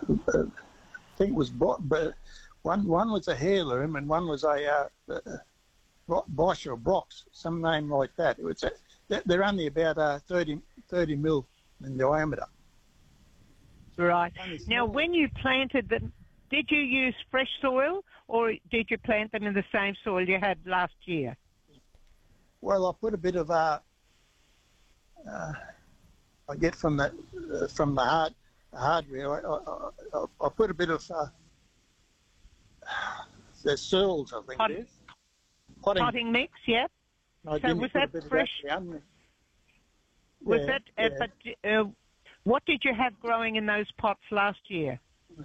I think it was but one was a heirloom and one was a Bosch or Brox, some name like that. They're only about 30 mil in diameter. Right. Now, when you planted them, did you use fresh soil or did you plant them in the same soil you had last year? Well, I put a bit of I get from the hardware. I put a bit of the soils, I think it is. Potting mix, yeah. So was that fresh? Was that? But what did you have growing in those pots last year?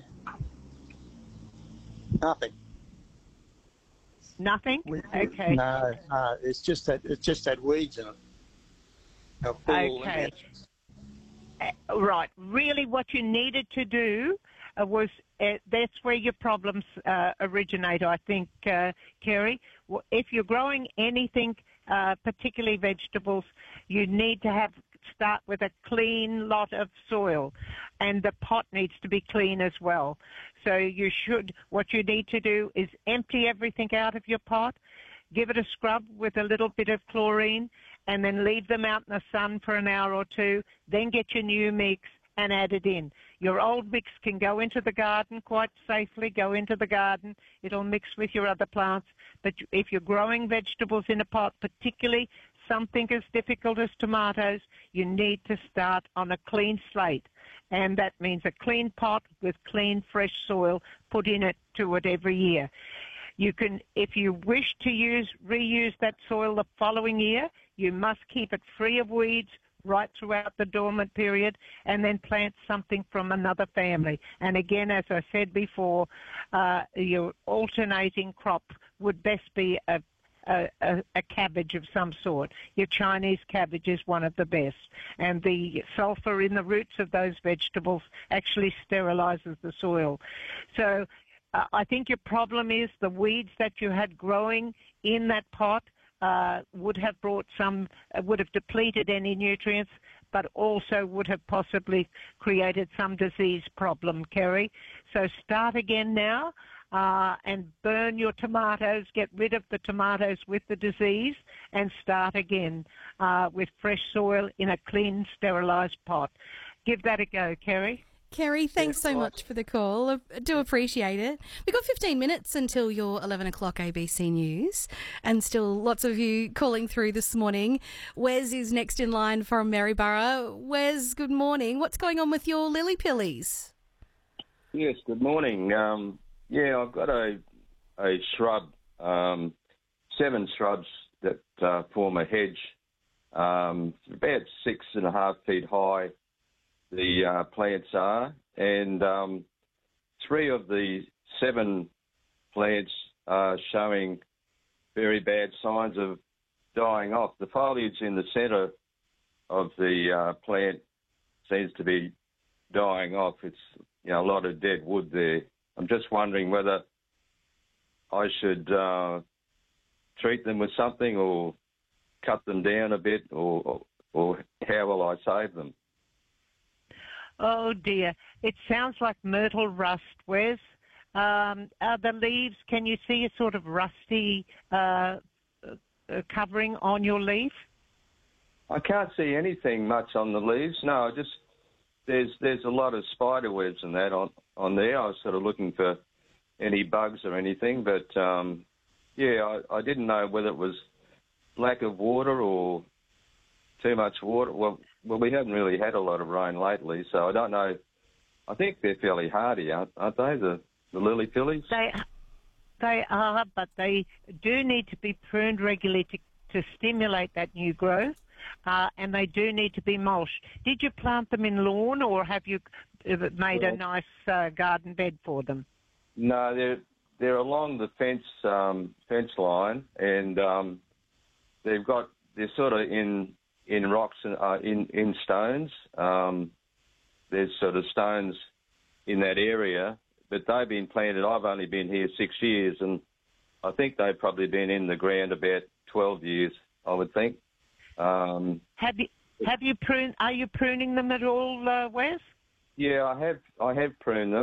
Nothing. Nothing? Okay. No. It's just that weeds in it. Okay. Right. Really, what you needed to do was that's where your problems originate, I think, Kerry. If you're growing anything, particularly vegetables, you need to start with a clean lot of soil, and the pot needs to be clean as well. So what you need to do is empty everything out of your pot, give it a scrub with a little bit of chlorine, and then leave them out in the sun for an hour or two, then get your new mix and add it in. Your old mix can go into the garden quite safely, it'll mix with your other plants, but if you're growing vegetables in a pot, particularly something as difficult as tomatoes, you need to start on a clean slate. And that means a clean pot with clean, fresh soil put to it every year. You can, if you wish to reuse that soil the following year, you must keep it free of weeds right throughout the dormant period and then plant something from another family. And again, as I said before, your alternating crop would best be a cabbage of some sort. Your Chinese cabbage is one of the best. And the sulfur in the roots of those vegetables actually sterilizes the soil. So I think your problem is the weeds that you had growing in that pot would have depleted any nutrients, but also would have possibly created some disease problem, Kerry. So start again now. And burn your tomatoes, get rid of the tomatoes with the disease, and start again with fresh soil in a clean, sterilised pot. Give that a go, Kerry. Kerry, thanks so much for the call. I do appreciate it. We've got 15 minutes until your 11 o'clock ABC News, and still lots of you calling through this morning. Wes is next in line from Maryborough. Wes, good morning. What's going on with your lily pillies? Yes, good morning. Yeah, I've got a shrub, 7 shrubs that form a hedge, about 6.5 feet high. The plants are, and 3 of the 7 plants are showing very bad signs of dying off. The foliage in the centre of the plant seems to be dying off. It's a lot of dead wood there. I'm just wondering whether I should treat them with something or cut them down a bit, or how will I save them? Oh, dear. It sounds like myrtle rust, Wes. Are the leaves, can you see a sort of rusty covering on your leaf? I can't see anything much on the leaves. No, there's a lot of spider webs and that on there. I was sort of looking for any bugs or anything, but I didn't know whether it was lack of water or too much water. Well, we haven't really had a lot of rain lately, so I don't know. I think they're fairly hardy, aren't they, the lily pillies? They are, but they do need to be pruned regularly to stimulate that new growth. And they do need to be mulched. Did you plant them in lawn, or have you made a nice garden bed for them? No, they're along the fence line, and they're sort of in rocks and in stones. There's sort of stones in that area, but they've been planted. I've only been here 6 years, and I think they've probably been in the ground about 12 years, I would think. Have you pruned? Are you pruning them at all, Wes? Yeah, I have pruned them.